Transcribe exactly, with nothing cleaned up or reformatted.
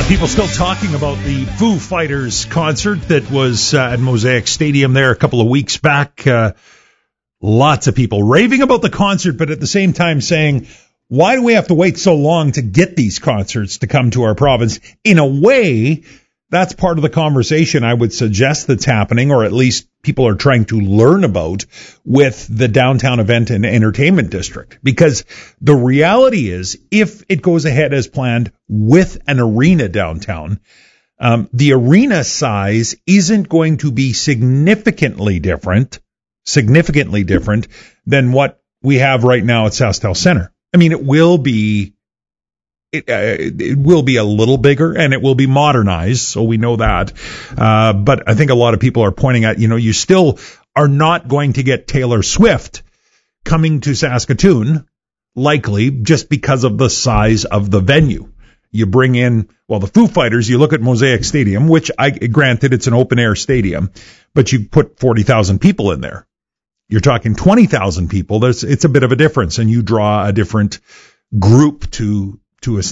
Uh, people still talking about the Foo Fighters concert that was uh, at Mosaic Stadium there a couple of weeks back. Uh, lots of people raving about the concert, but at the same time saying, why do we have to wait so long to get these concerts to come to our province? In a way, that's part of the conversation I would suggest that's happening, or at least people are trying to learn about with the downtown event and entertainment district. Because the reality is, if it goes ahead as planned with an arena downtown, um, the arena size isn't going to be significantly different, significantly different than what we have right now at SaskTel Center. I mean, it will be It, uh, it will be a little bigger and it will be modernized, so we know that. Uh, but I think a lot of people are pointing at, you know, you still are not going to get Taylor Swift coming to Saskatoon, likely, just because of the size of the venue. You bring in, well, the Foo Fighters, you look at Mosaic Stadium, which I granted it's an open air stadium, but you put forty thousand people in there. You're talking twenty thousand people. There's, it's a bit of a difference, and you draw a different group to to a